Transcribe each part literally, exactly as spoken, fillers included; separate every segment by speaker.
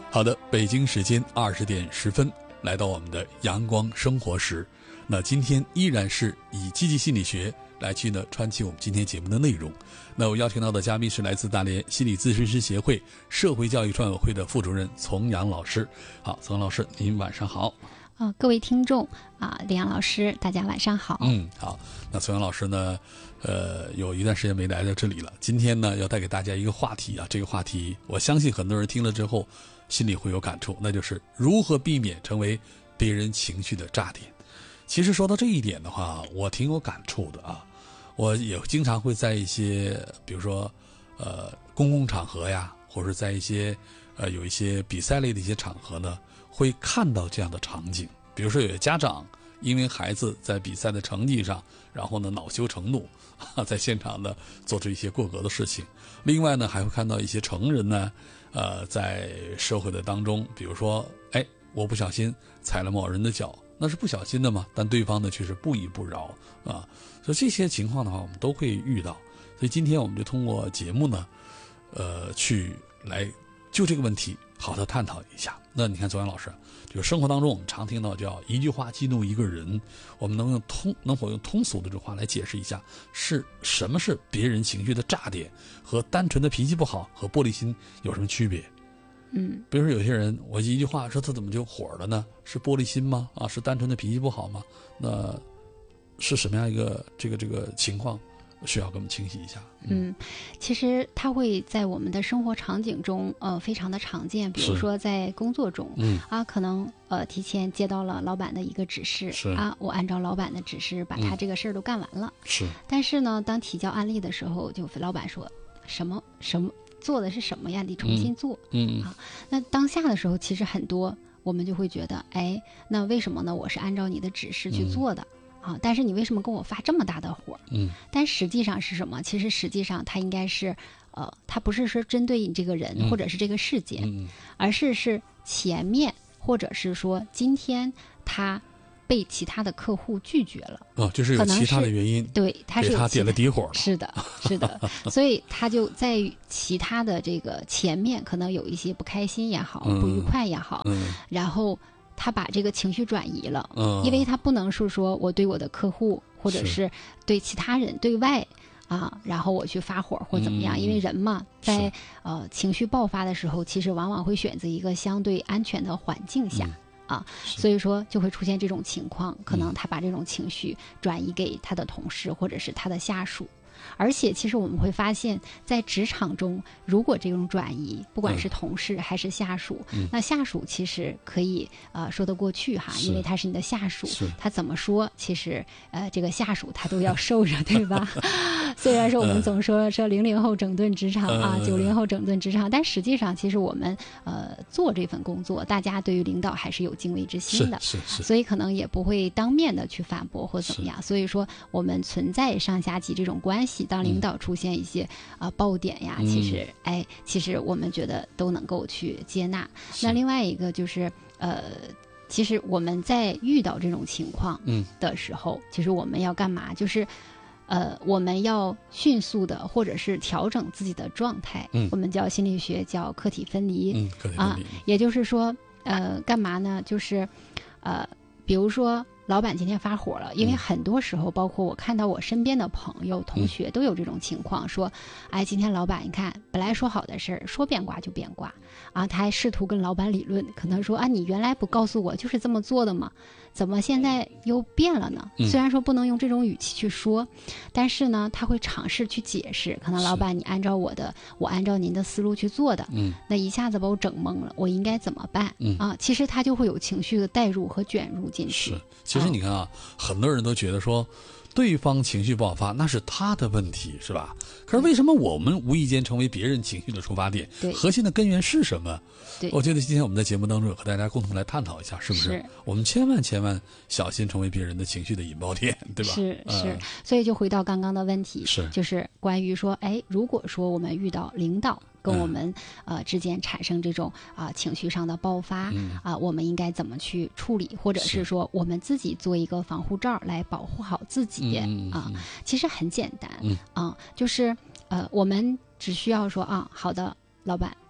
Speaker 1: 好的，北京时间二十点十分，来到我们的阳光生活时。那今天依然是以积极心理学来去呢串起我们今天节目的内容。那我邀请到的嘉宾是来自大连心理咨询师协会社会教育创委会的副主任丛阳老师。好，丛阳老师，您晚上好。
Speaker 2: 啊、呃，各位听众啊，李阳老师，大家晚上好。
Speaker 1: 嗯，好。那丛阳老师呢，呃，有一段时间没来到这里了。今天呢，要带给大家一个话题啊，这个话题我相信很多人听了之后心里会有感触，那就是如何避免成为别人情绪的炸点。其实说到这一点的话，我挺有感触的啊。我也经常会在一些，比如说，呃，公共场合呀，或者在一些，呃，有一些比赛类的一些场合呢，会看到这样的场景。比如说，有些家长因为孩子在比赛的成绩上，然后呢恼羞成怒，在现场呢做出一些过格的事情。另外呢，还会看到一些成人呢，呃，在社会的当中，比如说，哎，我不小心踩了某人的脚。那是不小心的嘛，但对方呢却是不依不饶啊，所以这些情况的话，我们都会遇到。所以今天我们就通过节目呢，呃，去来就这个问题好好探讨一下。那你看，周阳老师，就生活当中我们常听到叫一句话激怒一个人，我们能用通能否用通俗的这种话来解释一下，是什么是别人情绪的炸点，和单纯的脾气不好和玻璃心有什么区别？
Speaker 2: 嗯，
Speaker 1: 比如说有些人，我一句话说他怎么就火了呢？是玻璃心吗？啊，是单纯的脾气不好吗？那是什么样一个这个这个情况需要给我们清晰一下？
Speaker 2: 嗯，其实它会在我们的生活场景中，呃，非常的常见。比如说在工作中，嗯啊，可能呃提前接到了老板的一个指示，
Speaker 1: 是
Speaker 2: 啊，我按照老板的指示把他这个事儿都干完了。
Speaker 1: 是、嗯，
Speaker 2: 但是呢，当提交案例的时候，就老板说什么什么。做的是什么呀？得重新做。
Speaker 1: 嗯, 嗯
Speaker 2: 啊，那当下的时候，其实很多我们就会觉得，哎，那为什么呢？我是按照你的指示去做的、嗯、啊，但是你为什么跟我发这么大的火？
Speaker 1: 嗯，
Speaker 2: 但实际上是什么？其实实际上它应该是，呃，它不是说针对你这个人、嗯、或者是这个事件，
Speaker 1: 嗯、
Speaker 2: 而是是前面或者是说今天他。被其他的客户拒绝了
Speaker 1: 哦，就是有其他的原因，
Speaker 2: 对，他是
Speaker 1: 给他点了底火了，
Speaker 2: 是的，是的，所以他就在其他的这个前面可能有一些不开心也好，
Speaker 1: 嗯、
Speaker 2: 不愉快也好，
Speaker 1: 嗯，
Speaker 2: 然后他把这个情绪转移了，
Speaker 1: 嗯，
Speaker 2: 因为他不能是说我对我的客户或者是对其他人对外啊，然后我去发火或怎么样，
Speaker 1: 嗯、
Speaker 2: 因为人嘛，在呃情绪爆发的时候，其实往往会选择一个相对安全的环境下。嗯啊，所以说就会出现这种情况，可能他把这种情绪转移给他的同事或者是他的下属。而且其实我们会发现在职场中，如果这种转移不管是同事还是下属、嗯、那下属其实可以呃说得过去哈，因为他是你的下属，他怎么说其实呃这个下属他都要受着对吧虽然说我们总说说零零后整顿职场啊，九零后整顿职场，但实际上其实我们呃做这份工作，大家对于领导还是有敬畏之心的，
Speaker 1: 是是是，
Speaker 2: 所以可能也不会当面的去反驳或怎么样，所以说我们存在上下级这种关系，当领导出现一些啊、呃、爆点呀、嗯，其实哎，其实我们觉得都能够去接纳。那另外一个就是呃，其实我们在遇到这种情况的时候，嗯、其实我们要干嘛？就是呃，我们要迅速的或者是调整自己的状态。嗯，我们叫心理学叫客体分离。
Speaker 1: 嗯，客体分离。
Speaker 2: 啊，也就是说，呃，干嘛呢？就是呃，比如说。老板今天发火了，因为很多时候，包括我看到我身边的朋友、同学都有这种情况，说，哎，今天老板你看，本来说好的事儿，说变卦就变卦，啊，他还试图跟老板理论，可能说啊，你原来不告诉我就是这么做的吗？怎么现在又变了呢？虽然说不能用这种语气去说，但是呢，他会尝试去解释，可能老板你按照我的，我按照您的思路去做的，嗯，那一下子把我整懵了，我应该怎么办？嗯啊，其实他就会有情绪的带入和卷入进去。
Speaker 1: 是。其实你看啊、哦，很多人都觉得说，对方情绪爆发那是他的问题，是吧？可是为什么我们无意间成为别人情绪的出发点？
Speaker 2: 对，
Speaker 1: 核心的根源是什么？
Speaker 2: 对，
Speaker 1: 我觉得今天我们在节目当中和大家共同来探讨一下，是不是？
Speaker 2: 是
Speaker 1: 我们千万千万小心成为别人的情绪的引爆点，对吧？
Speaker 2: 是是、呃，所以就回到刚刚的问题，
Speaker 1: 是
Speaker 2: 就是关于说，哎，如果说我们遇到领导。跟我们、嗯、呃之间产生这种啊、呃、情绪上的爆发啊、
Speaker 1: 嗯
Speaker 2: 呃，我们应该怎么去处理，或者是说我们自己做一个防护罩来保护好自己、
Speaker 1: 嗯、
Speaker 2: 啊？其实很简单、
Speaker 1: 嗯、
Speaker 2: 啊，就是呃我们只需要说啊，好的，老板。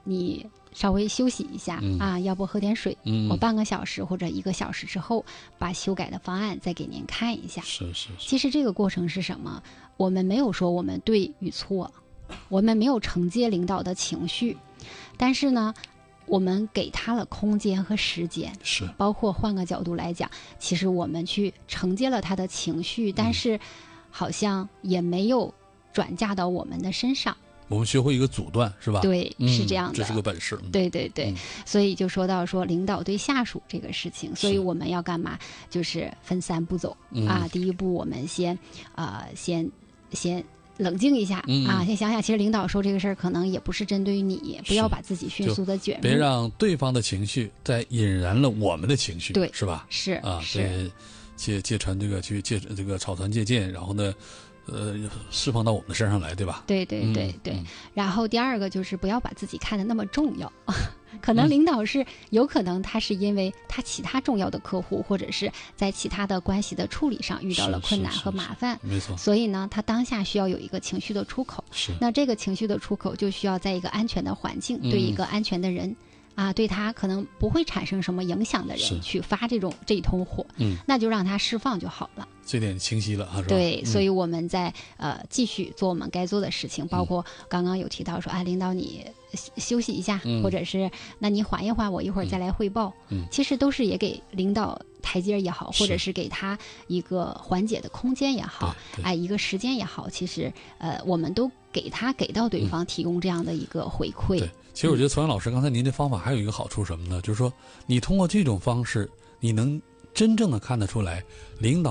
Speaker 2: 你稍微休息一下、
Speaker 1: 嗯、
Speaker 2: 啊，要不喝点水、
Speaker 1: 嗯、
Speaker 2: 我半个小时或者一个小时之后把修改的方案再给您看一下。
Speaker 1: 是是是。
Speaker 2: 其实这个过程是什么？我们没有说我们对与错，我们没有承接领导的情绪，但是呢我们给他了空间和时间，
Speaker 1: 是
Speaker 2: 包括换个角度来讲，其实我们去承接了他的情绪，但是好像也没有转嫁到我们的身上。
Speaker 1: 我们学会一个阻断，是吧？
Speaker 2: 对、嗯，是这样的，
Speaker 1: 这是个本事。
Speaker 2: 对对对、
Speaker 1: 嗯，
Speaker 2: 所以就说到说领导对下属这个事情，所以我们要干嘛？就是分三步走、
Speaker 1: 嗯、
Speaker 2: 啊。第一步，我们先呃先先。冷静一下、
Speaker 1: 嗯、
Speaker 2: 啊，先想想，其实领导说这个事儿可能也不是针对于你，不要把自己迅速的卷入，
Speaker 1: 别让对方的情绪再引燃了我们的情绪，
Speaker 2: 对，
Speaker 1: 是吧？
Speaker 2: 是
Speaker 1: 啊，
Speaker 2: 是
Speaker 1: 借借传这个去借这个草船借箭，然后呢，呃，释放到我们的身上来，对吧？
Speaker 2: 对对对对、
Speaker 1: 嗯嗯。
Speaker 2: 然后第二个就是不要把自己看得那么重要。可能领导是、嗯、有可能他是因为他其他重要的客户或者是在其他的关系的处理上遇到了困难和麻烦，
Speaker 1: 没错。
Speaker 2: 所以呢他当下需要有一个情绪的出口，
Speaker 1: 是。
Speaker 2: 那这个情绪的出口就需要在一个安全的环境、嗯、对一个安全的人啊，对他可能不会产生什么影响的人去发这种这一通火，
Speaker 1: 嗯，
Speaker 2: 那就让他释放就好了。
Speaker 1: 这点清晰了啊，是吧？
Speaker 2: 对、
Speaker 1: 嗯，
Speaker 2: 所以我们在呃继续做我们该做的事情，包括刚刚有提到说，啊，领导你休息一下、
Speaker 1: 嗯，
Speaker 2: 或者是那你缓一缓，我一会儿再来汇报。
Speaker 1: 嗯，
Speaker 2: 其实都是也给领导台阶也好，或者是给他一个缓解的空间也好，哎，一个时间也好，其实呃，我们都给他给到对方提供这样的一个回馈。
Speaker 1: 嗯、对，其实我觉得曹阳老师刚才您的方法还有一个好处什么呢？就是说，你通过这种方式，你能真正的看得出来领导